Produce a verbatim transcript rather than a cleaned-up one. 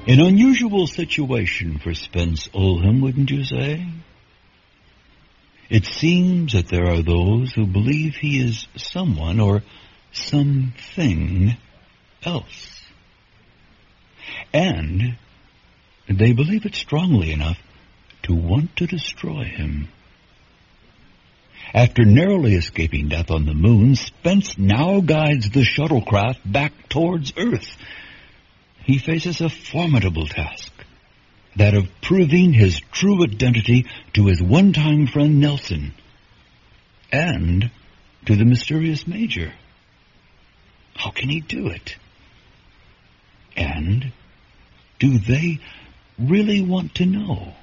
An unusual situation for Spence Oldham, wouldn't you say? It seems that there are those who believe he is someone or something else. And they believe it strongly enough to want to destroy him. After narrowly escaping death on the moon, Spence now guides the shuttlecraft back towards Earth. He faces a formidable task, that of proving his true identity to his one-time friend Nelson, and to the mysterious Major. How can he do it? And do they really want to know?